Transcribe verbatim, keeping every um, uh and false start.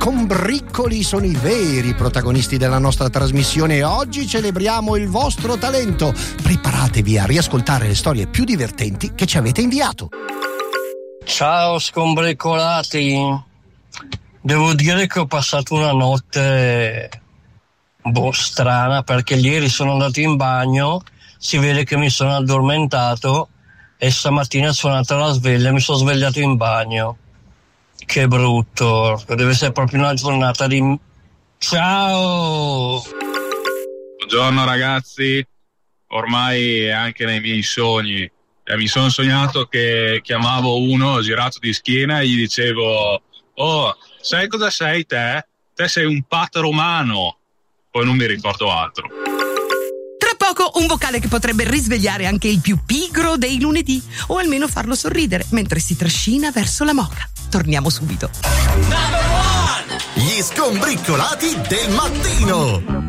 scombriccoli sono i veri protagonisti della nostra trasmissione e oggi celebriamo il vostro talento. Preparatevi a riascoltare le storie più divertenti che ci avete inviato. Ciao scombriccolati, devo dire che ho passato una notte boh, strana, perché ieri sono andato in bagno, si vede che mi sono addormentato e stamattina è suonata la sveglia e mi sono svegliato in bagno. Che brutto, deve essere proprio una giornata di... Ciao! Buongiorno ragazzi, ormai è anche nei miei sogni. Eh, mi sono sognato che chiamavo uno girato di schiena e gli dicevo: oh, sai cosa sei te? Te sei un pat romano. Poi non mi ricordo altro. Tra poco un vocale che potrebbe risvegliare anche il più pigro dei lunedì, o almeno farlo sorridere mentre si trascina verso la moka. Torniamo subito. Gli scombriccolati del mattino.